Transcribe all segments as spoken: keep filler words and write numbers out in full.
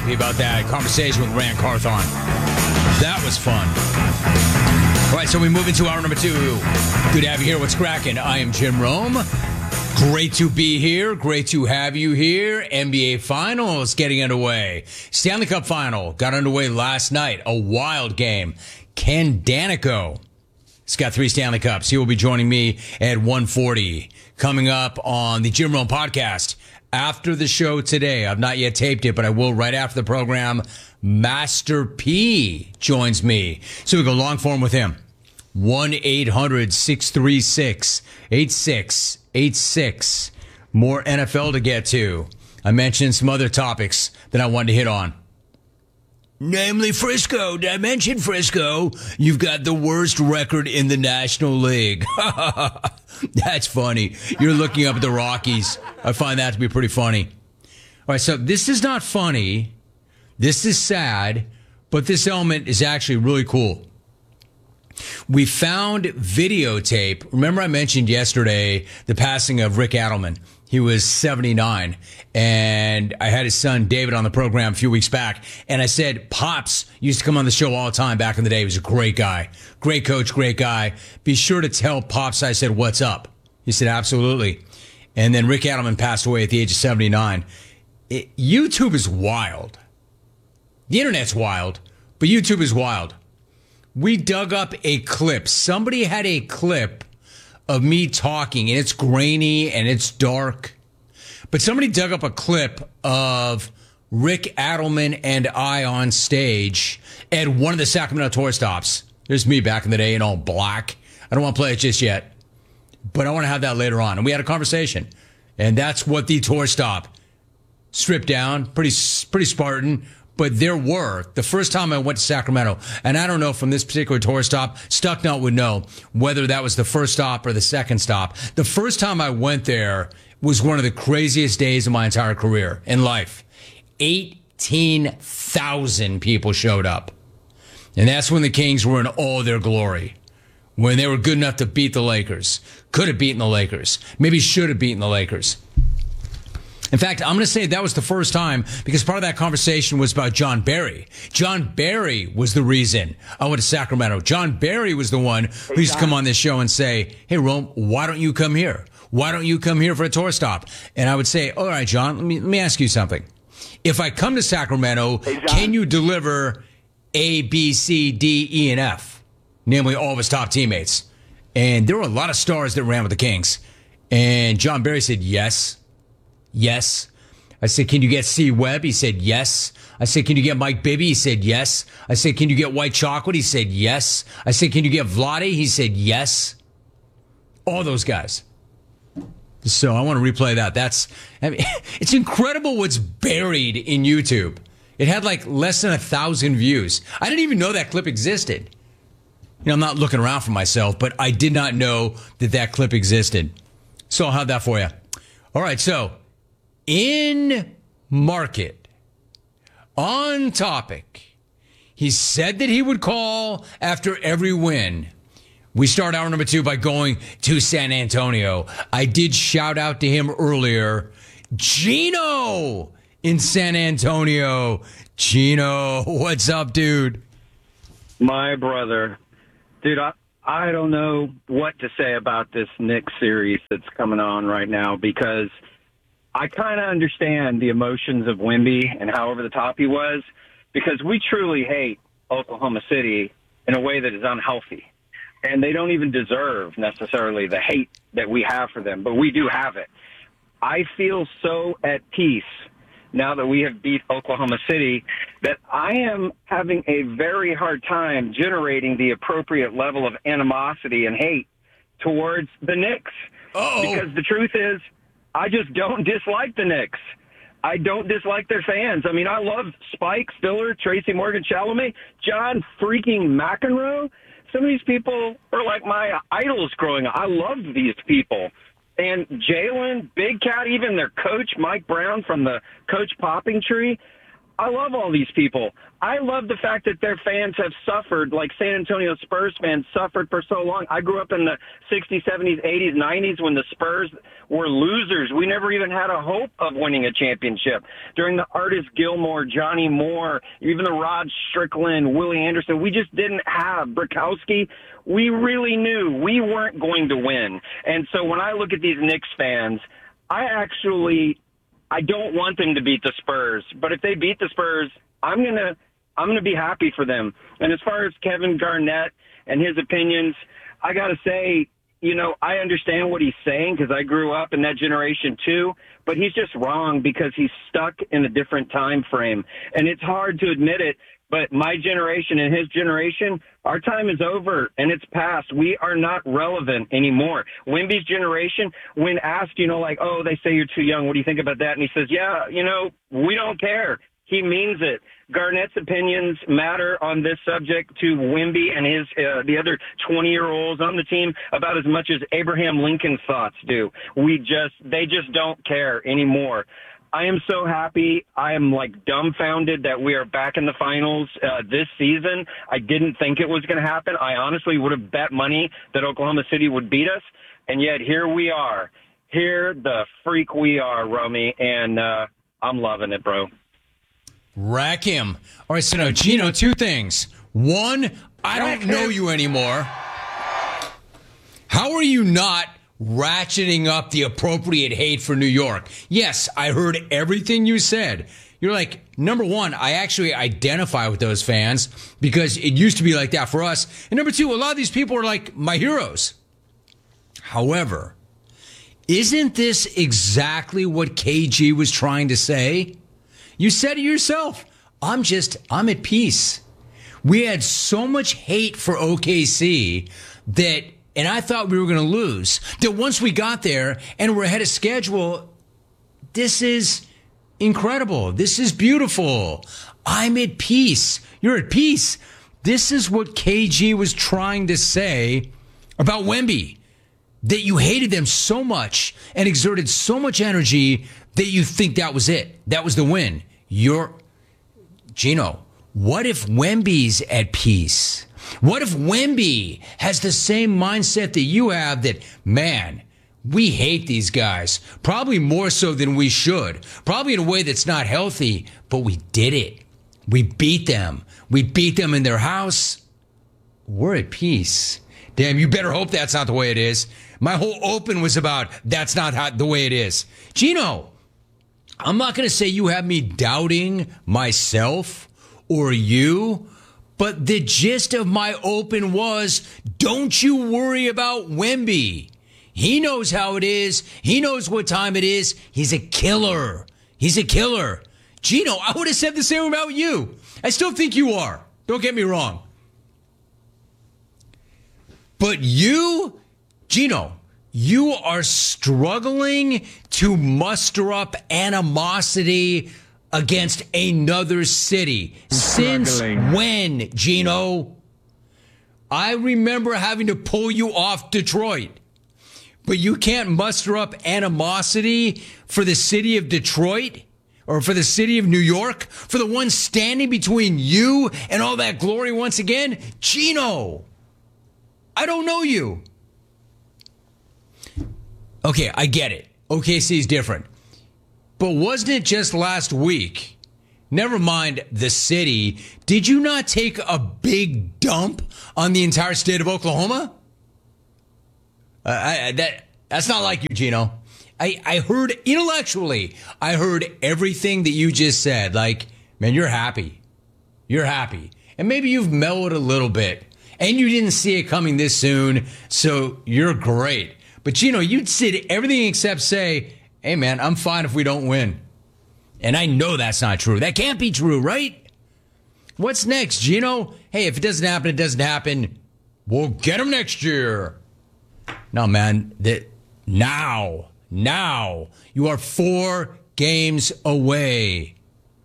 happy about that conversation with Rand Carthon. That was fun. All right, so we move into hour number two. Good to have you here. What's cracking? I am Jim Rome. Great to be here. Great to have you here. N B A Finals getting underway. Stanley Cup Final got underway last night. A wild game. Ken Daneyko. He's got three Stanley Cups. He will be joining me at one forty. Coming up on the Jim Rome podcast after the show today. I've not yet taped it, but I will right after the program. Master P joins me. So we go long form with him. one eight hundred six three six eight six eight six. More N F L to get to. I mentioned some other topics that I wanted to hit on. Namely Frisco. Did I mention Frisco? You've got the worst record in the National League. That's funny. You're looking up at the Rockies. I find that to be pretty funny. All right, so this is not funny. This is sad, but this element is actually really cool. We found videotape. Remember I mentioned yesterday the passing of Rick Adelman. He was seventy-nine, and I had his son David on the program a few weeks back, and I said, Pops used to come on the show all the time back in the day. He was a great guy. Great coach, great guy. Be sure to tell Pops I said, what's up? He said, absolutely. And then Rick Adelman passed away at the age of seventy-nine. It, YouTube is wild. The internet's wild, but YouTube is wild. We dug up a clip. Somebody had a clip of me talking, and it's grainy and it's dark. But somebody dug up a clip of Rick Adelman and I on stage at one of the Sacramento tour stops. There's me back in the day in all black. I don't want to play it just yet, but I want to have that later on. And we had a conversation, and that's what the tour stop stripped down. Pretty, pretty Spartan. But there were, the first time I went to Sacramento, and I don't know from this particular tour stop, Stucknut would know whether that was the first stop or the second stop. The first time I went there was one of the craziest days of my entire career in life. eighteen thousand people showed up. And that's when the Kings were in all their glory. When they were good enough to beat the Lakers. Could have beaten the Lakers. Maybe should have beaten the Lakers. In fact, I'm going to say that was the first time because part of that conversation was about John Barry. John Barry was the reason I went to Sacramento. John Barry was the one who used to come on this show and say, hey, Rome, why don't you come here? Why don't you come here for a tour stop? And I would say, all right, John, let me, let me ask you something. If I come to Sacramento, can you deliver A, B, C, D, E, and F? Namely, all of his top teammates. And there were a lot of stars that ran with the Kings. And John Barry said, yes. Yes. I said, can you get C. Webb? He said, yes. I said, can you get Mike Bibby? He said, yes. I said, can you get White Chocolate? He said, yes. I said, can you get Vlade? He said, yes. All those guys. So I want to replay that. That's, I mean, it's incredible what's buried in YouTube. It had like less than a thousand views. I didn't even know that clip existed. You know, I'm not looking around for myself, but I did not know that that clip existed. So I'll have that for you. All right, so in market, on topic, he said that he would call after every win. We start hour number two by going to San Antonio. I did shout out to him earlier. Gino in San Antonio. Gino, what's up, dude? My brother. Dude, I, I don't know what to say about this Knicks series that's coming on right now because I kind of understand the emotions of Wemby and how over the top he was because we truly hate Oklahoma City in a way that is unhealthy. And they don't even deserve necessarily the hate that we have for them, but we do have it. I feel so at peace now that we have beat Oklahoma City that I am having a very hard time generating the appropriate level of animosity and hate towards the Knicks. Uh-oh. Because the truth is, I just don't dislike the Knicks. I don't dislike their fans. I mean, I love Spike, Stiller, Tracy Morgan, Chalamet, John freaking McEnroe. Some of these people are like my idols growing up. I loved these people. And Jalen, Big Cat, even their coach, Mike Brown from the Coach Popping Tree. I love all these people. I love the fact that their fans have suffered, like San Antonio Spurs fans suffered for so long. I grew up in the sixties, seventies, eighties, nineties when the Spurs were losers. We never even had a hope of winning a championship. During the Artis Gilmore, Johnny Moore, even the Rod Strickland, Willie Anderson, we just didn't have Brikowski. We really knew we weren't going to win. And so when I look at these Knicks fans, I actually, I don't want them to beat the Spurs. But if they beat the Spurs, I'm going to, I'm going to be happy for them. And as far as Kevin Garnett and his opinions, I got to say, you know, I understand what he's saying because I grew up in that generation too, but he's just wrong because he's stuck in a different time frame. And it's hard to admit it, but my generation and his generation, our time is over and it's past. We are not relevant anymore. Wemby's generation, when asked, you know, like, oh, they say you're too young. What do you think about that? And he says, yeah, you know, we don't care. He means it. Garnett's opinions matter on this subject to Wemby and his uh, the other twenty-year-olds on the team about as much as Abraham Lincoln's thoughts do. We just they just don't care anymore. I am so happy. I am like dumbfounded that we are back in the finals uh, this season. I didn't think it was going to happen. I honestly would have bet money that Oklahoma City would beat us, and yet here we are. Here the freak we are, Romy, and uh, I'm loving it, bro. Rack him. All right, so now, Gino, two things. One, I don't know you anymore. How are you not ratcheting up the appropriate hate for New York? Yes, I heard everything you said. You're like, number one, I actually identify with those fans because it used to be like that for us. And number two, a lot of these people are like my heroes. However, isn't this exactly what K G was trying to say? You said it yourself. I'm just, I'm at peace. We had so much hate for O K C that, and I thought we were going to lose, that once we got there and we're ahead of schedule, this is incredible. This is beautiful. I'm at peace. You're at peace. This is what K G was trying to say about Wemby, that you hated them so much and exerted so much energy that you think that was it. That was the win. You're, Gino, what if Wemby's at peace? What if Wemby has the same mindset that you have that, man, we hate these guys, probably more so than we should, probably in a way that's not healthy, but we did it. We beat them. We beat them in their house. We're at peace. Damn, you better hope that's not the way it is. My whole open was about that's not how, the way it is. Gino, I'm not going to say you have me doubting myself or you, but the gist of my open was, don't you worry about Wemby. He knows how it is. He knows what time it is. He's a killer. He's a killer. Gino, I would have said the same about you. I still think you are. Don't get me wrong. But you, Gino, you are struggling to muster up animosity against another city. Since when, Gino? I remember having to pull you off Detroit. But you can't muster up animosity for the city of Detroit or for the city of New York, for the one standing between you and all that glory once again? Gino, I don't know you. Okay, I get it. O K C is different. But wasn't it just last week? Never mind the city. Did you not take a big dump on the entire state of Oklahoma? Uh, I, that that's not like you, Gino. I, I heard intellectually, I heard everything that you just said. Like, man, you're happy. You're happy. And maybe you've mellowed a little bit. And you didn't see it coming this soon, so you're great. But, Gino, you did everything except say, hey, man, I'm fine if we don't win. And I know that's not true. That can't be true, right? What's next, Gino? Hey, if it doesn't happen, it doesn't happen. We'll get them next year. No, man, that now, now, you are four games away.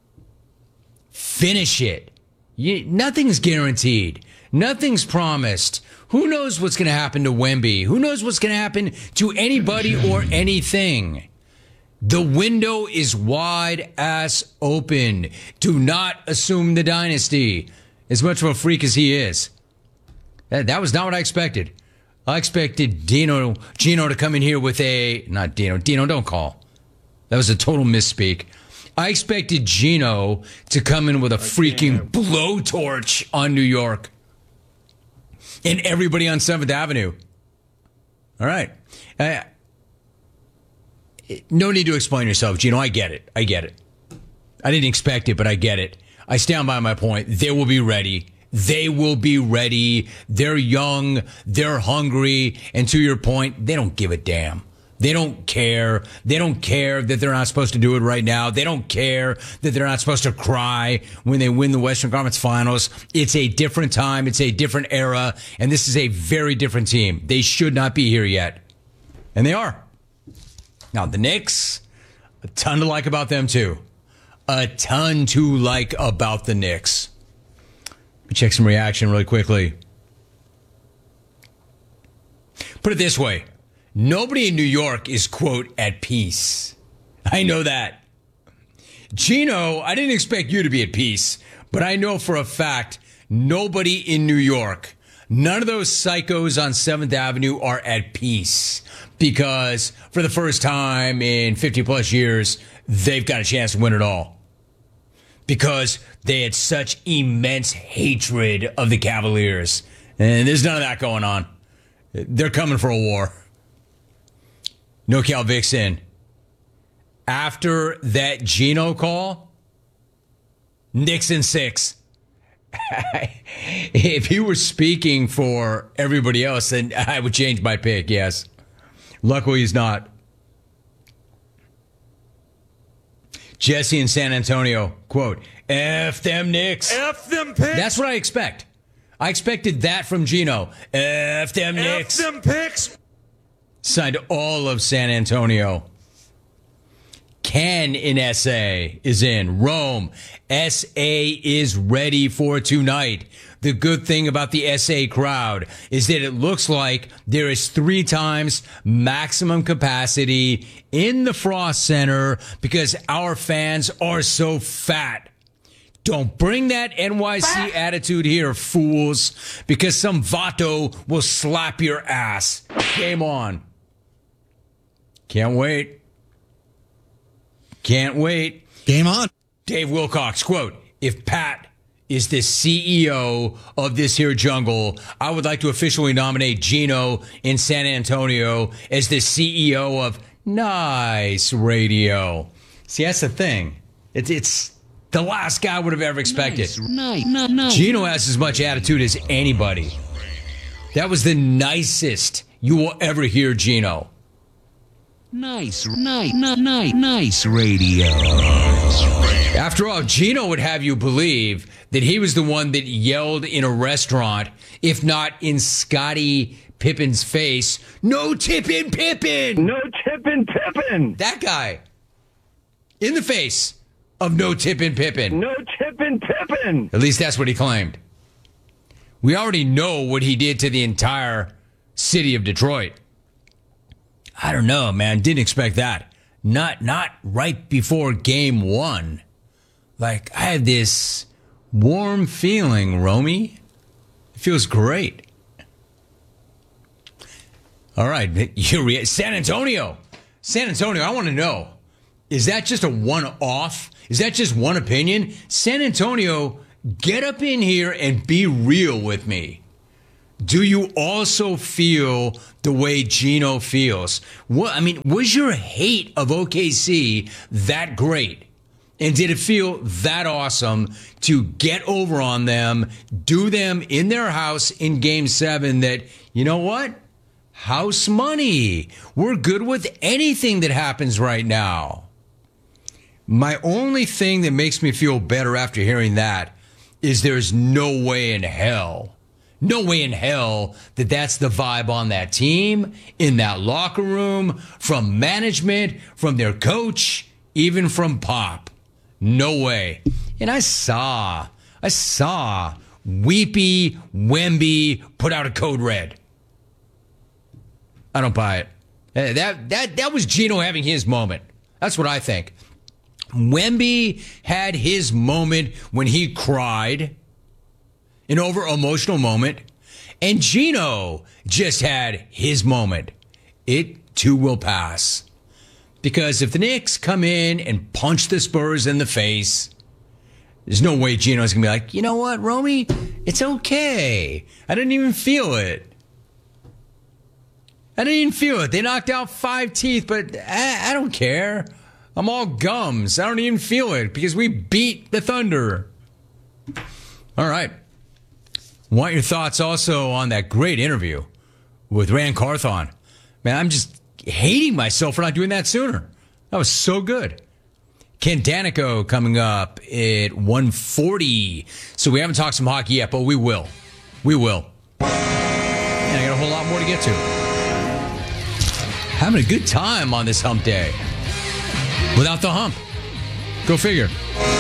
Finish it. You, nothing's guaranteed. Nothing's promised. Who knows what's going to happen to Wemby? Who knows what's going to happen to anybody or anything? The window is wide ass open. Do not assume the dynasty. As much of a freak as he is. That, that was not what I expected. I expected Dino, Gino to come in here with a, not Dino, Dino, don't call. That was a total misspeak. I expected Gino to come in with a freaking blowtorch on New York. And everybody on seventh Avenue. All right. Uh, no need to explain yourself, Gino. I get it. I get it. I didn't expect it, but I get it. I stand by my point. They will be ready. They will be ready. They're young. They're hungry. And to your point, they don't give a damn. They don't care. They don't care that they're not supposed to do it right now. They don't care that they're not supposed to cry when they win the Western Conference Finals. It's a different time. It's a different era. And this is a very different team. They should not be here yet. And they are. Now, the Knicks, a ton to like about them, too. A ton to like about the Knicks. Let me check some reaction really quickly. Put it this way. Nobody in New York is, quote, at peace. I know that. Gino, I didn't expect you to be at peace, but I know for a fact nobody in New York, none of those psychos on seventh Avenue are at peace because for the first time in fifty plus years, they've got a chance to win it all. Because they had such immense hatred of the Cavaliers. And there's none of that going on. They're coming for a war. No Cal Vixen. After that Gino call, Knicks in six. If he were speaking for everybody else, then I would change my pick, yes. Luckily, he's not. Jesse in San Antonio, quote, F them Knicks. F them picks. That's what I expect. I expected that from Gino. F them Knicks. F them picks. Signed all of San Antonio. Ken in S A is in. Rome. S A is ready for tonight. The good thing about the S A crowd is that it looks like there is three times maximum capacity in the Frost Center because our fans are so fat. Don't bring that N Y C attitude here, fools, because some Vato will slap your ass. Game on. Can't wait. Can't wait. Game on. Dave Wilcox, quote, if Pat is the C E O of this here jungle, I would like to officially nominate Gino in San Antonio as the C E O of Nice Radio. See, that's the thing. It's, it's the last guy I would have ever expected. Nice. Nice. Nice. Gino has as much attitude as anybody. That was the nicest you will ever hear Gino. Nice, nice, nice, nice radio. After all, Gino would have you believe that he was the one that yelled in a restaurant, if not in Scottie Pippen's face, no tippin' Pippen! No tippin' Pippen! That guy. In the face of no tippin' Pippen. No tippin' Pippen! At least that's what he claimed. We already know what he did to the entire city of Detroit. I don't know, man. Didn't expect that. Not not right before game one. Like, I had this warm feeling, Romy. It feels great. All right. You San Antonio. San Antonio, I want to know. Is that just a one-off? Is that just one opinion? San Antonio, get up in here and be real with me. Do you also feel the way Gino feels? What, I mean, was your hate of O K C that great? And did it feel that awesome to get over on them, do them in their house in game seven that, you know what? House money. We're good with anything that happens right now. My only thing that makes me feel better after hearing that is there's no way in hell No way in hell that that's the vibe on that team, in that locker room, from management, from their coach, even from Pop. No way. And I saw, I saw Weepy Wemby put out a code red. I don't buy it. That that that was Gino having his moment. That's what I think. Wemby had his moment when he cried, an over-emotional moment, and Gino just had his moment. It too will pass. Because if the Knicks come in and punch the Spurs in the face, there's no way Gino's going to be like, you know what, Romy? It's okay. I didn't even feel it. I didn't even feel it. They knocked out five teeth, but I, I don't care. I'm all gums. I don't even feel it because we beat the Thunder. All right. Want your thoughts also on that great interview with Rand Carthon. Man, I'm just hating myself for not doing that sooner. That was so good. Ken Danico coming up at one forty. So we haven't talked some hockey yet, but we will. We will. And I got a whole lot more to get to. Having a good time on this hump day. Without the hump. Go figure.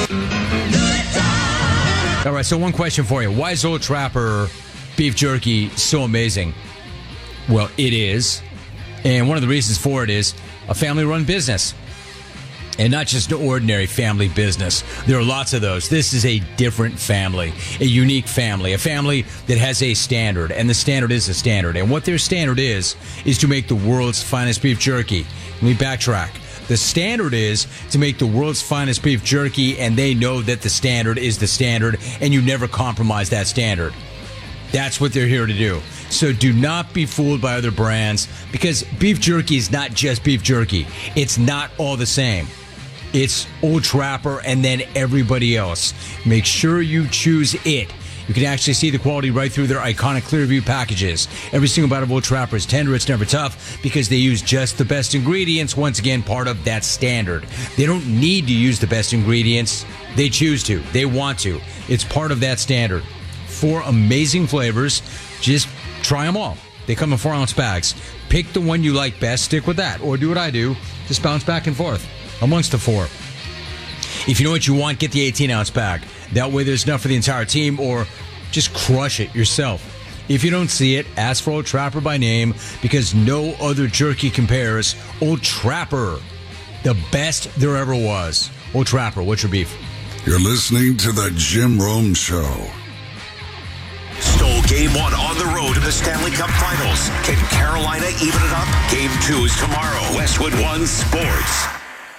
All right, so one question for you. Why is Old Trapper beef jerky so amazing? Well, it is. And one of the reasons for it is a family-run business. And not just an ordinary family business. There are lots of those. This is a different family, a unique family, a family that has a standard. And the standard is a standard. And what their standard is, is to make the world's finest beef jerky. Let me backtrack. The standard is to make the world's finest beef jerky, and they know that the standard is the standard, and you never compromise that standard. That's what they're here to do. So do not be fooled by other brands, because beef jerky is not just beef jerky. It's not all the same. It's Old Trapper and then everybody else. Make sure you choose it. You can actually see the quality right through their iconic Clearview packages. Every single bite of Old Trapper is tender, it's never tough, because they use just the best ingredients, once again, part of that standard. They don't need to use the best ingredients. They choose to. They want to. It's part of that standard. Four amazing flavors. Just try them all. They come in four-ounce bags. Pick the one you like best. Stick with that. Or do what I do. Just bounce back and forth amongst the four. If you know what you want, get the eighteen-ounce bag. That way there's enough for the entire team, or just crush it yourself. If you don't see it, ask for Old Trapper by name, because no other jerky compares. Old Trapper, the best there ever was. Old Trapper, what's your beef? You're listening to the Jim Rome Show. Stole game one on the road to the Stanley Cup Finals. Can Carolina even it up? Game two is tomorrow. Westwood One Sports.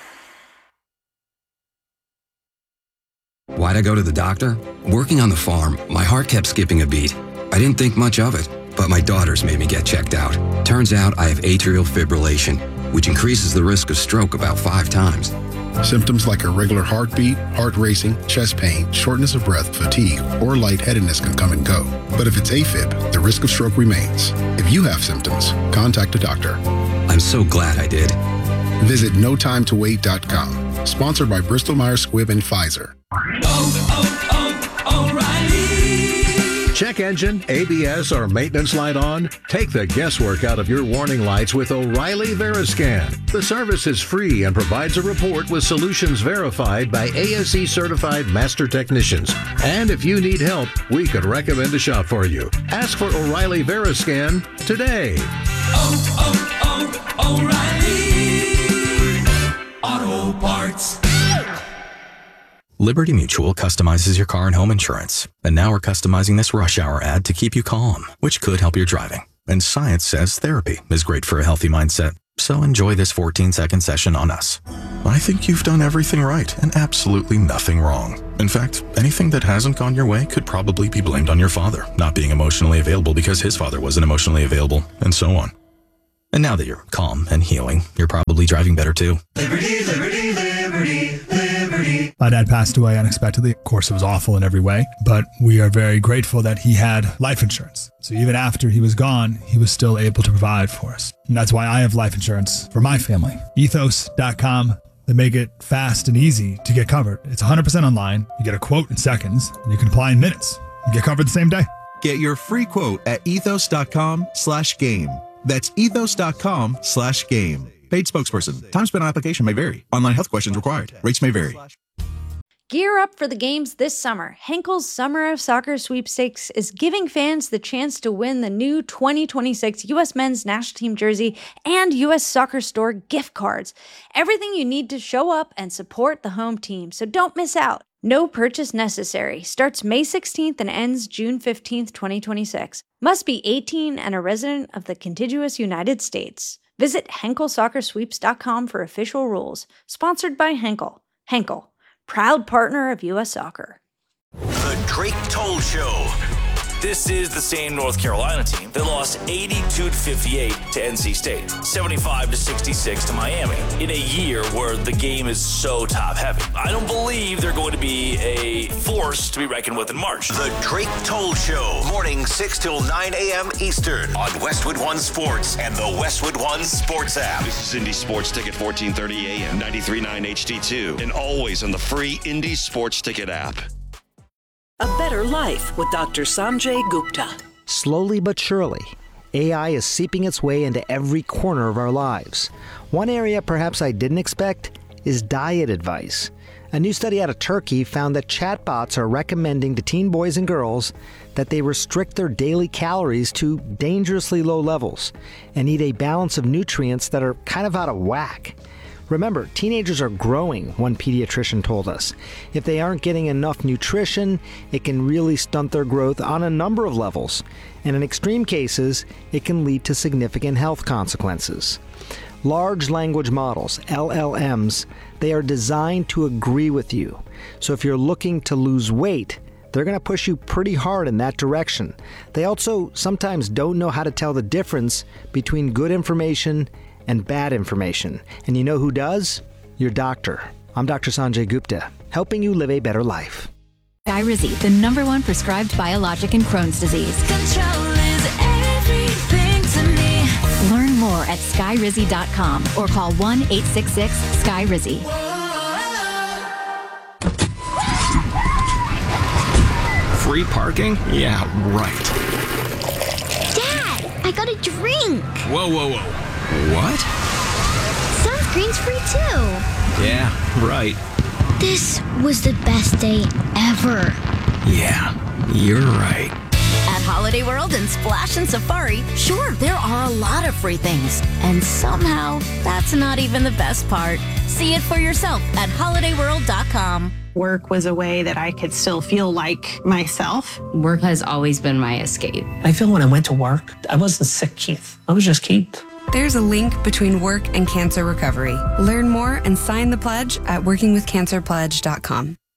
Why'd I go to the doctor? Working on the farm, my heart kept skipping a beat. I didn't think much of it, but my daughters made me get checked out. Turns out I have atrial fibrillation, which increases the risk of stroke about five times. Symptoms like irregular heartbeat, heart racing, chest pain, shortness of breath, fatigue, or lightheadedness can come and go. But if it's AFib, the risk of stroke remains. If you have symptoms, contact a doctor. I'm so glad I did. Visit no time to wait dot com. Sponsored by Bristol Myers Squibb and Pfizer. Oh, oh, oh, O'Reilly. Check engine, A B S, or maintenance light on? Take the guesswork out of your warning lights with O'Reilly Veriscan. The service is free and provides a report with solutions verified by A S E certified master technicians. And if you need help, we could recommend a shop for you. Ask for O'Reilly Veriscan today. Oh, oh, oh, O'Reilly Auto Parts. Liberty Mutual customizes your car and home insurance. And now we're customizing this rush hour ad to keep you calm, which could help your driving. And science says therapy is great for a healthy mindset. So enjoy this fourteen-second session on us. I think you've done everything right and absolutely nothing wrong. In fact, anything that hasn't gone your way could probably be blamed on your father not being emotionally available because his father wasn't emotionally available, and so on. And now that you're calm and healing, you're probably driving better too. Liberty, liberty, liberty, liberty. My dad passed away unexpectedly. Of course, it was awful in every way, but we are very grateful that he had life insurance. So even after he was gone, he was still able to provide for us. And that's why I have life insurance for my family. ethos dot com. They make it fast and easy to get covered. It's one hundred percent online. You get a quote in seconds, and you can apply in minutes. You get covered the same day. Get your free quote at ethos dot com slash game. That's ethos dot com slash game. Paid spokesperson. Time spent on application may vary. Online health questions required. Rates may vary. Gear up for the games this summer. Henkel's Summer of Soccer Sweepstakes is giving fans the chance to win the new twenty twenty-six U S Men's National Team jersey and U S Soccer Store gift cards. Everything you need to show up and support the home team, so don't miss out. No purchase necessary. Starts May sixteenth and ends June fifteenth, twenty twenty-six. Must be eighteen and a resident of the contiguous United States. Visit Henkel Soccer Sweeps dot com for official rules. Sponsored by Henkel. Henkel, proud partner of U S Soccer. The Drake Toll Show. This is the same North Carolina team that lost eighty-two to fifty-eight to N C State, seventy-five to sixty-six to Miami, in a year where the game is so top-heavy. I don't believe they're going to be a force to be reckoned with in March. The Drake Toll Show, morning six till nine a.m. Eastern on Westwood One Sports and the Westwood One Sports app. This is Indy Sports Ticket, fourteen thirty a.m., ninety-three point nine H D two, and always on the free Indy Sports Ticket app. A Better Life with Doctor Sanjay Gupta. Slowly but surely, A I is seeping its way into every corner of our lives. One area perhaps I didn't expect is diet advice. A new study out of Turkey found that chatbots are recommending to teen boys and girls that they restrict their daily calories to dangerously low levels and eat a balance of nutrients that are kind of out of whack. Remember, teenagers are growing, one pediatrician told us. If they aren't getting enough nutrition, it can really stunt their growth on a number of levels. And in extreme cases, it can lead to significant health consequences. Large language models, L L Ms, they are designed to agree with you. So if you're looking to lose weight, they're going to push you pretty hard in that direction. They also sometimes don't know how to tell the difference between good information and bad information. And you know who does? Your doctor. I'm Doctor Sanjay Gupta, helping you live a better life. Skyrizi, the number one prescribed biologic in Crohn's disease. Control is everything to me. Learn more at skyrizi dot com or call one eight six six Sky Rizzy. Free parking? Yeah, right. Dad, I got a drink. Whoa, whoa, whoa. What? Sunscreen's free too. Yeah, right. This was the best day ever. Yeah, you're right. At Holiday World and Splash and Safari, sure, there are a lot of free things. And somehow, that's not even the best part. See it for yourself at holiday world dot com. Work was a way that I could still feel like myself. Work has always been my escape. I feel when I went to work, I wasn't sick, Keith. I was just Keith. There's a link between work and cancer recovery. Learn more and sign the pledge at working with cancer pledge dot com.